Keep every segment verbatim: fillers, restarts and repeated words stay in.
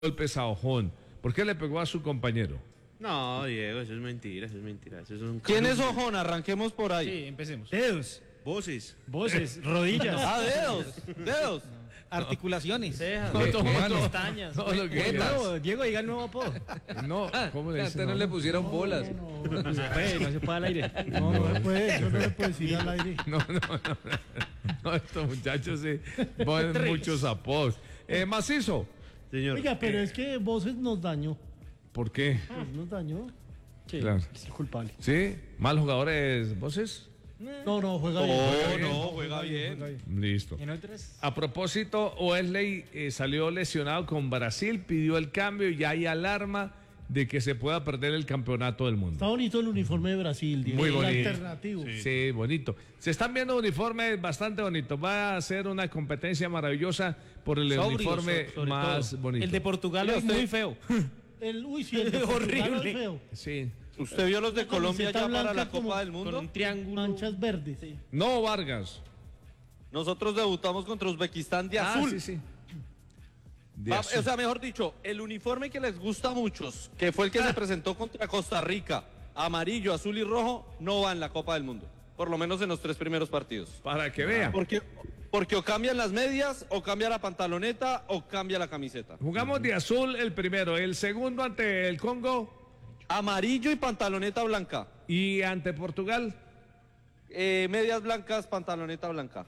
golpes a Ojón. ¿Por qué le pegó a su compañero? No, Diego, eso es mentira, eso es mentira. Eso es un ¿Quién es Ojón? Arranquemos por ahí. Sí, empecemos. Dedos. Voces. Voces, rodillas. Ah, dedos. Dedos. No. Articulaciones. Cejas. No, no, no, pestañas. no, no, ¿qué Diego, Diego, diga el nuevo apodo. No, ¿cómo le dicen? Antes no le pusieron bolas. No, no, no se puede, no se puede al aire. No, no se puede, eso no se puede decir al aire. No, no, no. No, estos muchachos sí ponen muchos apodos. Eh, Macizo. Señor. Oiga, pero eh, es que Voces nos dañó. ¿Por qué? Nos dañó. Sí, Claro. Es el culpable. ¿Sí? ¿Mal jugadores voces? No, no, juega bien. Oh, juega bien, no, juega bien. juega bien. Listo. En otras. A propósito, Wesley eh, salió lesionado con Brasil, pidió el cambio y ya hay alarma de que se pueda perder el campeonato del mundo. Está bonito el uniforme de Brasil, Diego. Muy el bonito. alternativo. Sí. Sí, bonito. Se están viendo uniformes bastante bonitos. Va a ser una competencia maravillosa por el Sobrio, uniforme so- sobre más todo. bonito. El de Portugal es muy feo. El, uy, sí, el de Portugal Horrible. es feo. Sí. ¿Usted vio los de Una Colombia camiseta ya para blanca la como- Copa del Con Mundo? un triángulo. Manchas verdes. No, Vargas. Nosotros debutamos contra Uzbekistán de Ah, azul. sí, sí. De Va- azul. O sea, mejor dicho, el uniforme que les gusta a muchos, que fue el que Ah. se presentó contra Costa Rica, amarillo, azul y rojo, no va en la Copa del Mundo. Por lo menos en los tres primeros partidos. Para que vea. Porque, porque o cambian las medias, o cambia la pantaloneta, o cambia la camiseta. Jugamos de azul el primero, el segundo ante el Congo Amarillo y pantaloneta blanca. y ante Portugal Eh, medias blancas, pantaloneta blanca.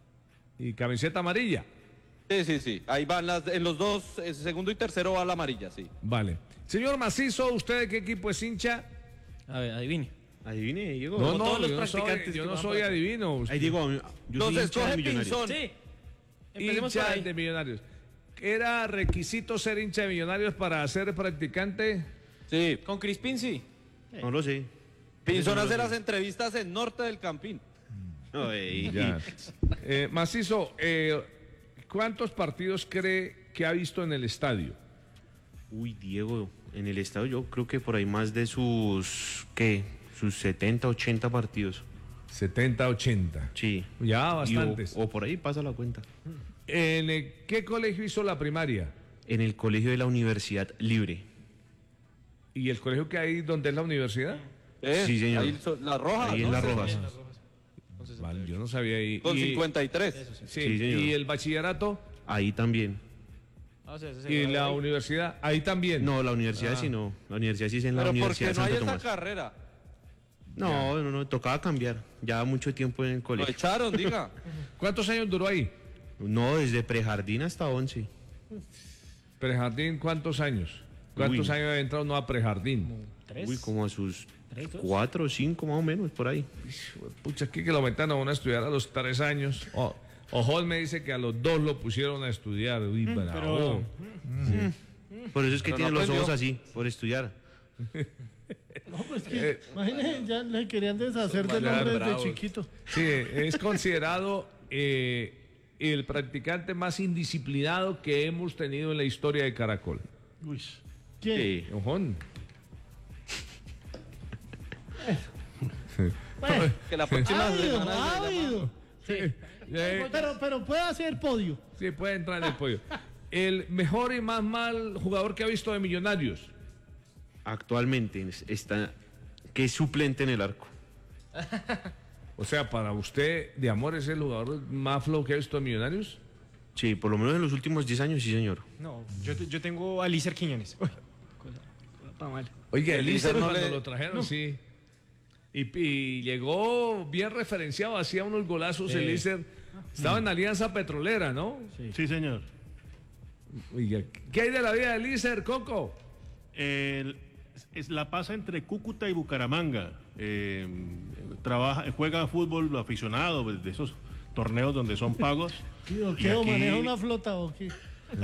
y camiseta amarilla. Sí, sí, sí. Ahí van las, en los dos, el segundo y tercero va la amarilla, sí. Vale. Señor Macizo, ¿usted de qué equipo es hincha? A ver, adivine. Adivine, Diego. No, Como no, todos los yo no soy, practicantes yo que no van soy por aquí. adivino. Ahí digo, yo Los soy hincha de escoge Millonarios. Pinzón. Sí. Empecemos por Hincha ahí. de Millonarios. ¿Era requisito ser hincha de Millonarios para ser practicante? Sí. Con Crispín sí. No lo sé. Pinzón hace las entrevistas en Norte del Campín. No, ey. Ya. Eh, Macizo, eh, ¿cuántos partidos cree que ha visto en el estadio? Uy, Diego, en el estadio yo creo que por ahí más de sus, ¿qué? Sus setenta, ochenta partidos. setenta, ochenta. Sí. Ya, Y o- bastantes. O, por ahí pasa la cuenta. ¿En eh, qué colegio hizo la primaria? En el colegio de la Universidad Libre. ¿Y el colegio que hay donde es la universidad? ¿Eh? Sí, señor. Ahí son las rojas. Ahí ¿no? en Las Sí, Rojas. Vale, yo no sabía ahí. Con Y- cincuenta y tres. sí, Sí, señor. ¿Y el bachillerato? Ahí también. Ah, o sea, ese se ¿Y va la ahí. universidad? Ahí también. No, la universidad Ah. sí no. La universidad sí es en la Pero ¿por Universidad qué de no hay Santo esa Tomás. carrera? No, no, no, tocaba cambiar. Ya mucho tiempo en el Lo colegio. echaron, diga. ¿Cuántos años duró ahí? No, desde prejardín hasta once. Prejardín, ¿cuántos años? ¿Cuántos Uy. años ha entrado uno a prejardín? ¿Tres? Uy, como a sus ¿Tres, dos? cuatro o cinco más o menos, por ahí. Pucha, aquí que lo metan a uno a estudiar a los tres años. O Ojol me dice que a los dos lo pusieron a estudiar. Uy, bravo. Por eso es que Pero tiene no los ojos aprendió. así, por estudiar. No, pues que, Eh, imagínense, ya le querían deshacer del Ya, nombre desde bravos. chiquito. Sí, es considerado eh, el practicante más indisciplinado que hemos tenido en la historia de Caracol. Uy. ¿Quién? Sí. Ojón. Bueno, Que la próxima ha habido, semana ha se llama- habido. Eh, Pero, pero puede hacer podio. sí, puede entrar en el pollo. El mejor y más mal jugador que ha visto de Millonarios. Actualmente está que es suplente en el arco. O sea, para usted, de amor, ¿es el jugador más flow que ha visto de Millonarios? Sí, por lo menos en los últimos diez años, sí, señor. No, yo, yo tengo a Lícer Quiñones. Uy, cosa, cosa pa' mal. Oye, El el Lícer Lícer no cuando le- lo trajeron, sí. Y, y llegó bien referenciado, hacía unos golazos el Lícer. Estaba en Alianza Petrolera, ¿no? Sí, señor. Oiga, ¿qué hay de la vida de Lícer, Coco? El- es la pasa entre Cúcuta y Bucaramanga. Eh, trabaja, juega fútbol aficionado, de esos torneos donde son pagos. ¿Qué, o Y qué, o aquí- maneja una flota o qué?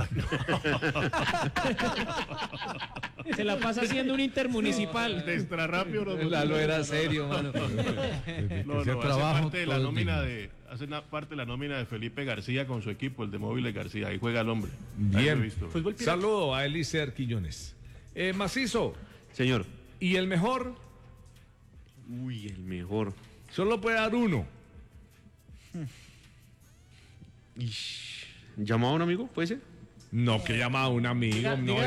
Se la pasa haciendo un intermunicipal. De extra rápido. No, Lalo era serio, mano. no, no, Ese hace trabajo parte de la todo nómina digno. de hace una parte de la nómina de Felipe García con su equipo, el de Móviles García. Ahí juega el hombre. Ahí lo he Bien. visto. Fútbol pirata. Saludo a Elícer Quillones. Eh, Macizo, Señor. ¿y el mejor? Uy, el mejor. Solo puede dar uno. Ish. ¿Llamado a un amigo? ¿Puede ser? No, que llama a un amigo. Diga- No, diga